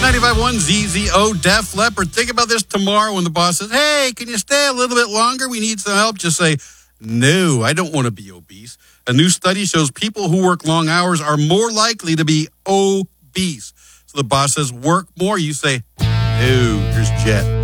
95.1 ZZO Def Leppard. Think about this tomorrow when the boss says, hey, can you stay a little bit longer? We need some help. Just say, no, I don't want to be obese. A new study shows people who work long hours are more likely to be obese. So the boss says, work more. You say, no, here's Jet.